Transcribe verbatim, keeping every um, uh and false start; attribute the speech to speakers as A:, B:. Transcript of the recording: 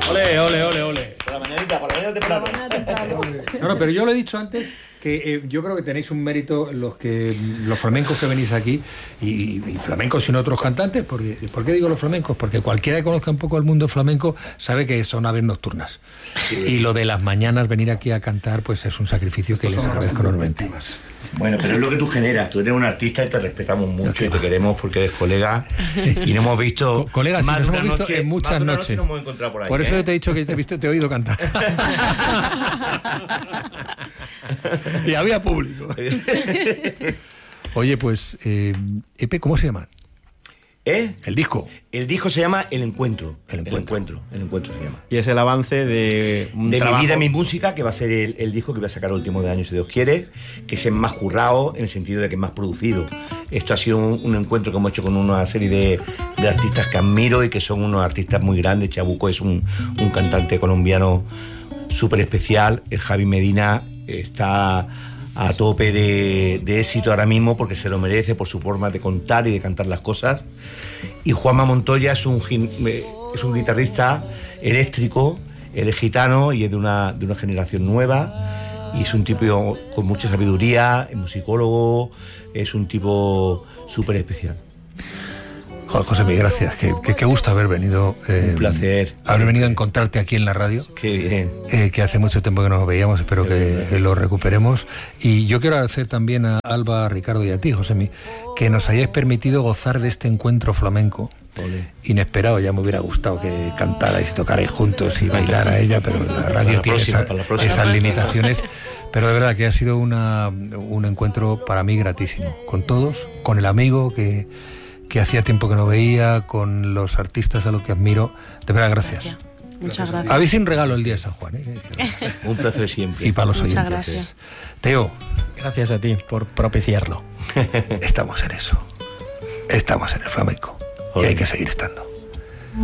A: Ole, ole, ole, ole.
B: Por la mañanita, por la mañana temprano.
A: No, no, pero yo lo he dicho antes que eh, yo creo que tenéis un mérito los que los flamencos que venís aquí y, y flamencos y no otros cantantes, porque ¿por qué digo los flamencos? Porque cualquiera que conozca un poco el mundo flamenco sabe que son aves nocturnas. Sí. Y lo de las mañanas venir aquí a cantar pues es un sacrificio que les agradezco enormemente.
B: Bueno, pero es lo que tú generas. Tú eres un artista y te respetamos mucho y te queremos porque eres colega y nos hemos visto.
A: Co colegas, más sí, nos hemos visto noche, en muchas noches.
B: Noche nos hemos encontrado por ahí,
A: por eso
B: ¿eh?
A: yo te he dicho que te he, visto, te he oído cantar. Y había público. Oye, pues, eh, Epe, ¿cómo se llama?
B: ¿Eh?
A: El disco.
B: El disco se llama El Encuentro.
A: El Encuentro.
B: El Encuentro, el encuentro se llama.
C: Y es el avance de un
B: De
C: trabajo...
B: Mi Vida, Mi Música, que va a ser el, el disco que voy a sacar el último de año, si Dios quiere, que es el más currado, en el sentido de que es más producido. Esto ha sido un, un encuentro que hemos hecho con una serie de, de artistas que admiro y que son unos artistas muy grandes. Chabuco es un, un cantante colombiano súper especial. El Javi Medina está a tope de, de éxito ahora mismo porque se lo merece por su forma de contar y de cantar las cosas. Y Juanma Montoya es un, es un guitarrista eléctrico, él es gitano y es de una, de una generación nueva y es un tipo con mucha sabiduría, es musicólogo, es un tipo súper especial.
A: Joder, José, mil gracias. Qué, qué, qué gusto haber venido.
B: Eh, un placer.
A: Haber venido a encontrarte aquí en la radio.
B: Qué bien.
A: Eh, que hace mucho tiempo que no nos veíamos, espero que, que lo recuperemos. Y yo quiero agradecer también a Alba, a Ricardo y a ti, Josemi, que nos hayáis permitido gozar de este encuentro flamenco.
B: Ole.
A: Inesperado, ya me hubiera gustado que cantarais y tocarais juntos y bailara a ella, pero la radio la tiene próxima, esa, esas limitaciones. Pero de verdad que ha sido una, un encuentro para mí gratísimo. Con todos, con el amigo que... que hacía tiempo que no veía, con los artistas a los que admiro. De verdad, gracias.
D: Gracias. Muchas gracias.
A: Habéis un regalo el día de San Juan, ¿eh?
B: Un placer siempre.
A: Y para los
D: Muchas
A: oyentes.
D: Gracias.
A: Teo.
C: Gracias a ti por propiciarlo.
A: Estamos en eso. Estamos en el flamenco. Y hay que seguir estando.